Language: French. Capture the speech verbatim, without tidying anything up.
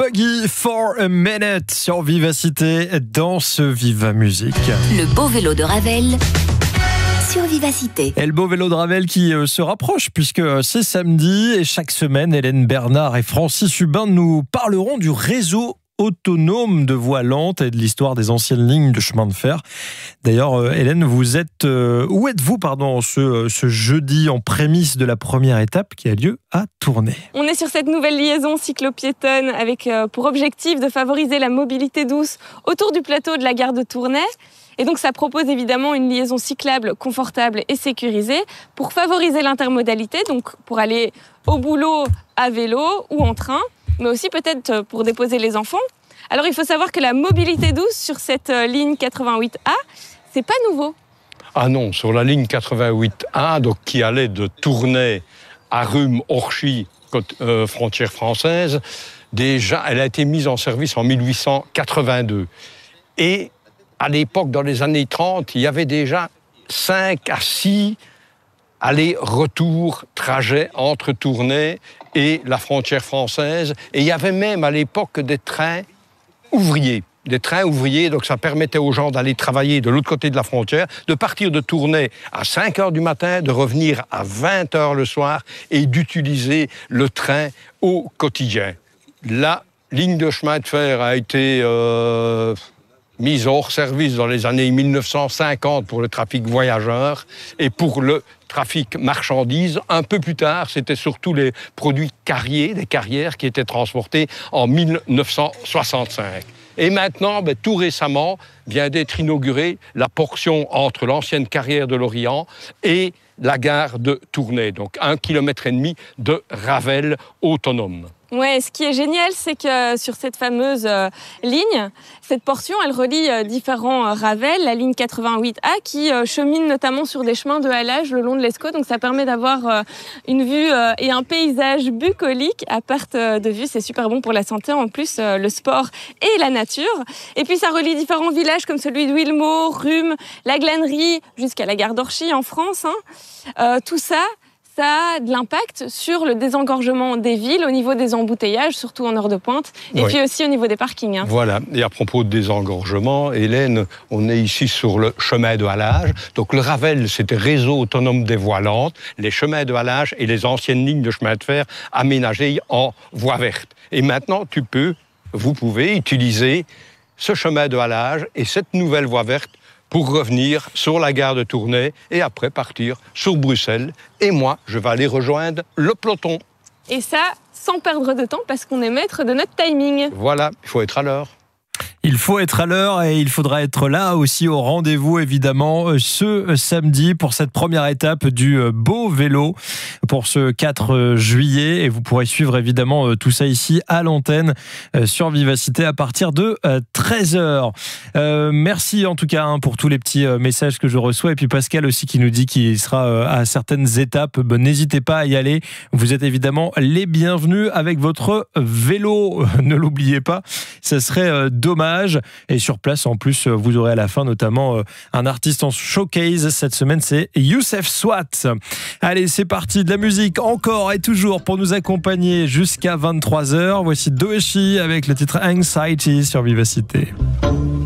Buggy for a Minute sur Vivacité dans ce Viva Musique. Le beau vélo de Ravel sur Vivacité. Et le beau vélo de Ravel qui euh, se rapproche puisque euh, c'est samedi et chaque semaine, Hélène Bernard et Francis Hubin nous parleront du réseau autonome de voies lentes et de l'histoire des anciennes lignes de chemin de fer. D'ailleurs, euh, Hélène, vous êtes euh, où êtes-vous pardon ce, ce jeudi en prémisse de la première étape qui a lieu à Tournai? On est sur cette nouvelle liaison cyclo-piétonne avec euh, pour objectif de favoriser la mobilité douce autour du plateau de la gare de Tournai. Et donc ça propose évidemment une liaison cyclable, confortable et sécurisée pour favoriser l'intermodalité, donc pour aller au boulot à vélo ou en train, mais aussi peut-être pour déposer les enfants. Alors il faut savoir que la mobilité douce sur cette ligne quatre-vingt-huit A, c'est pas nouveau. Ah non, sur la ligne quatre-vingt-huit A, donc qui allait de Tournai à Rhume, Orchy, côte, euh, frontière française, déjà elle a été mise en service en mille huit cent quatre-vingt-deux. Et à l'époque, dans les années trente, il y avait déjà cinq à six allers-retours, trajets entre Tournai et la frontière française. Et il y avait même à l'époque des trains ouvriers. Des trains ouvriers, donc ça permettait aux gens d'aller travailler de l'autre côté de la frontière, de partir de Tournai à cinq heures du matin, de revenir à vingt heures le soir et d'utiliser le train au quotidien. La ligne de chemin de fer a été euh, mise hors service dans les années mille neuf cent cinquante pour le trafic voyageurs et pour le trafic marchandises. Un peu plus tard, c'était surtout les produits carriers, des carrières qui étaient transportés en mille neuf cent soixante-cinq. Et maintenant, ben, tout récemment, vient d'être inaugurée la portion entre l'ancienne carrière de Lorient et la gare de Tournai, donc un kilomètre et demi de Ravel autonome. Ouais, ce qui est génial, c'est que sur cette fameuse euh, ligne, cette portion, elle relie euh, différents euh, Ravel, la ligne quatre-vingt-huit A, qui euh, chemine notamment sur des chemins de halage le long de l'Escaut. Donc ça permet d'avoir euh, une vue euh, et un paysage bucolique à perte de vue. C'est super bon pour la santé, en plus euh, le sport et la nature. Et puis ça relie différents villages comme celui de Wilmot, Rhume, la Glanerie, jusqu'à la gare d'Orchy en France. Hein. Euh, tout ça, ça a de l'impact sur le désengorgement des villes, au niveau des embouteillages, surtout en heure de pointe, et oui. Puis aussi au niveau des parkings. Hein. Voilà, et à propos de désengorgement, Hélène, on est ici sur le chemin de halage. Donc le Ravel, c'était réseau autonome des voies lentes, les chemins de halage et les anciennes lignes de chemin de fer aménagées en voie verte. Et maintenant, tu peux, vous pouvez utiliser ce chemin de halage et cette nouvelle voie verte pour revenir sur la gare de Tournai et après partir sur Bruxelles. Et moi, je vais aller rejoindre le peloton. Et ça, sans perdre de temps, parce qu'on est maître de notre timing. Voilà, il faut être à l'heure. Il faut être à l'heure et il faudra être là aussi au rendez-vous évidemment ce samedi pour cette première étape du beau vélo pour ce quatre juillet et vous pourrez suivre évidemment tout ça ici à l'antenne sur Vivacité à partir de treize heures. Euh, merci en tout cas hein, pour tous les petits messages que je reçois et puis Pascal aussi qui nous dit qu'il sera à certaines étapes. Ben, n'hésitez pas à y aller. Vous êtes évidemment les bienvenus avec votre vélo. Ne l'oubliez pas, ça serait dommage. Et sur place, en plus, vous aurez à la fin notamment un artiste en showcase. Cette semaine, c'est Youssef Swat. Allez, c'est parti de la musique encore et toujours pour nous accompagner jusqu'à vingt-trois heures. Voici Doeshi avec le titre Anxiety sur Vivacité.